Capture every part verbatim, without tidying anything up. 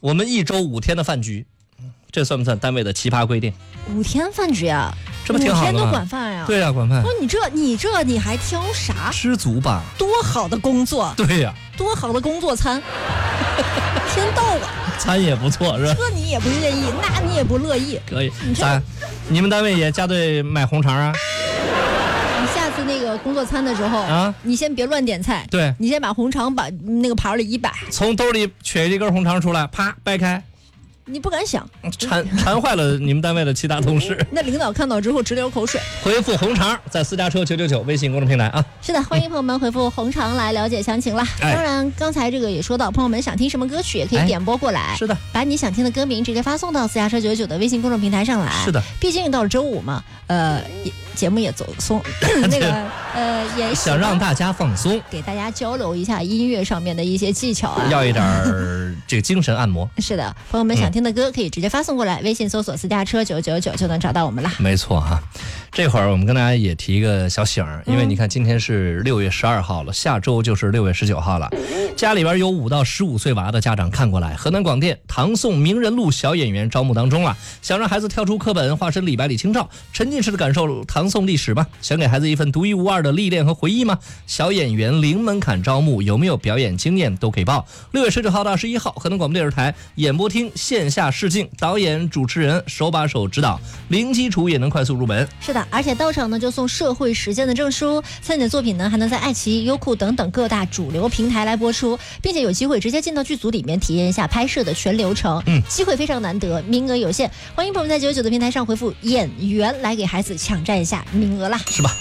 我们一周五天的饭局，这算不算单位的奇葩规定？ 五天饭局啊， 这不挺好的吗？ 五天都管饭呀？ 对呀、啊，管饭。 不，你这你这你还挑啥？ 知足吧。 多好的工作。 对呀、啊， 多好的工作餐。天到晚餐也不错，是吧？ 这你也不愿意，那你也不乐意。 可以。你咱你们单位也加队买红肠啊？ 你下次那个工作餐的时候啊，你先别乱点菜。 对， 你先把红肠把那个盘里一摆， 从兜里取一根红肠出来，啪掰开。 你不敢想， 馋馋坏了你们单位的其他同事。 那领导看到之后直流口水。 回复红肠在私家车九九九微信公众平台啊。 是的，欢迎朋友们回复红肠来了解详情啦。哎、当然，刚才这个也说到，朋友们想听什么歌曲也可以点播过来。 哎、是的， 把你想听的歌名直接发送到私家车九九九的微信公众平台上来。 是的， 毕竟到了周五嘛，呃，节目也走松，那个呃也想让大家放松， 给大家交流一下音乐上面的一些技巧啊， 要一点这个精神按摩。 是的，朋友们想听的歌可以直接发送过来，嗯、微信搜索私家车九九九就能找到我们了。 没错哈，这会儿我们跟大家也提一个小醒儿，因为你看今天是六月十二号了，下周就是六月十九号了。家里边有五到十五岁娃的家长看过来，河南广电唐宋名人录小演员招募当中了，想让孩子跳出课本，化身李白李清照，沉浸式的感受唐宋历史吗？想给孩子一份独一无二的历练和回忆吗？小演员零门槛招募，有没有表演经验都可以报。六月十九号到二十一号，河南广播电视台演播厅线下试镜，导演主持人手把手指导，零基础也能快速入门。 是的，而且到场呢就送社会实践的证书，参演的作品呢还能在爱奇艺、优酷等等各大主流平台来播出，并且有机会直接进到剧组里面体验一下拍摄的全流程。嗯，机会非常难得，名额有限，欢迎朋友们在九九九的平台上回复演员来给孩子抢占一下名额啦， 是吧？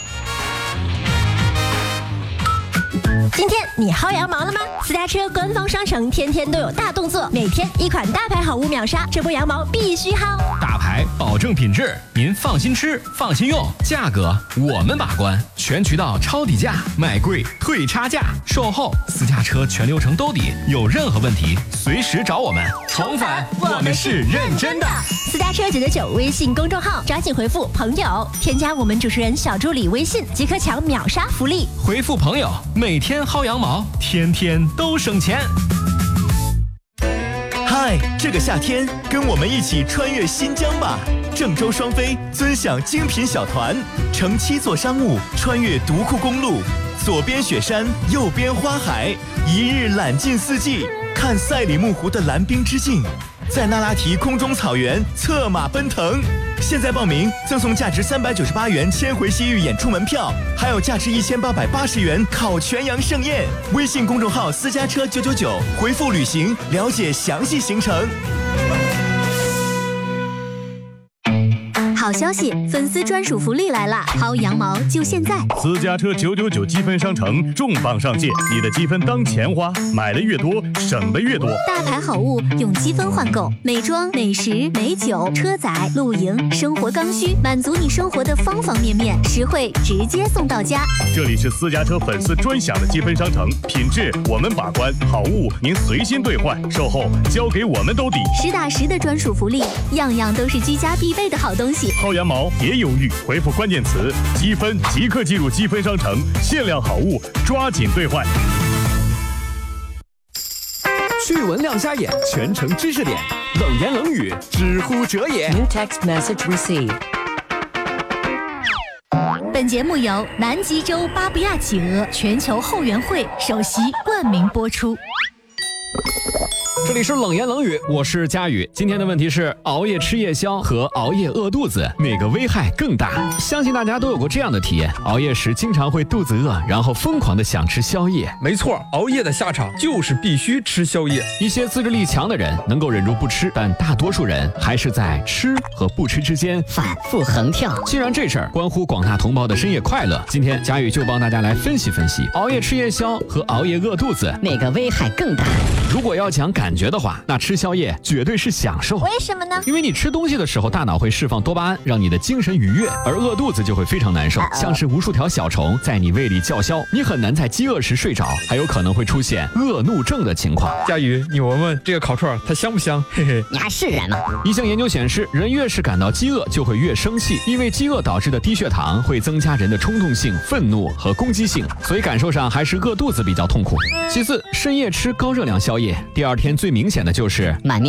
今天你薅羊毛了吗？私家车官方商城天天都有大动作，每天一款大牌好物秒杀，这波羊毛必须薅。 大牌保证品质，您放心吃，放心用，价格我们把关，全渠道抄底价，卖贵退差价，售后私家车全流程兜底，有任何问题随时找我们。重返，我们是认真的。 私家车九九九微信公众号，抓紧回复朋友，添加我们主持人小助理微信，即可抢秒杀福利。 回复朋友，每天薅羊毛，天天都省钱。 嗨，这个夏天跟我们一起穿越新疆吧！郑州双飞尊享精品小团，乘七座商务穿越独库公路，左边雪山，右边花海，一日揽尽四季，看赛里木湖的蓝冰之境，在那拉提空中草原策马奔腾。现在报名赠送价值三百九十八元千回西域演出门票，还有价值一千八百八十元烤全羊盛宴。微信公众号私家车九九九，回复旅行了解详细行程。 好消息，粉丝专属福利来啦！薅羊毛就现在！ 私家车九九九积分商城重磅上线，你的积分当钱花，买的越多，省的越多。 大牌好物用积分换购，美妆、美食、美酒、车载、露营、生活刚需，满足你生活的方方面面，实惠直接送到家。 这里是私家车粉丝专享的积分商城，品质我们把关，好物您随心兑换，售后交给我们兜底， 实打实的专属福利，样样都是居家必备的好东西。 薅羊毛别犹豫，回复关键词积分即刻进入积分商城，限量好物抓紧兑换。 趣闻亮瞎眼，全程知识点，冷言冷语知乎者也。 New text message received。 本节目由南极洲巴布亚企鹅全球后援会首席冠名播出。 这里是冷言冷语，我是佳宇。今天的问题是：熬夜吃夜宵和熬夜饿肚子，哪个危害更大？相信大家都有过这样的体验：熬夜时经常会肚子饿，然后疯狂的想吃宵夜。 没错，熬夜的下场就是必须吃宵夜。 一些自制力强的人能够忍住不吃，但大多数人还是在吃和不吃之间反复横跳。 既然这事儿关乎广大同胞的深夜快乐，今天佳宇就帮大家来分析分析熬夜吃夜宵和熬夜饿肚子哪个危害更大。 如果要讲感觉的话，那吃宵夜绝对是享受。 为什么呢？ 因为你吃东西的时候，大脑会释放多巴胺，让你的精神愉悦，而饿肚子就会非常难受，像是无数条小虫在你胃里叫嚣，你很难在饥饿时睡着，还有可能会出现恶怒症的情况。 佳宇，你闻闻这个烤串它香不香？嘿嘿， 你还是人吗？ 一项研究显示，人越是感到饥饿，就会越生气，因为饥饿导致的低血糖会增加人的冲动性、愤怒和攻击性，所以感受上还是饿肚子比较痛苦。其次，深夜吃高热量宵夜，第二天最明显的就是满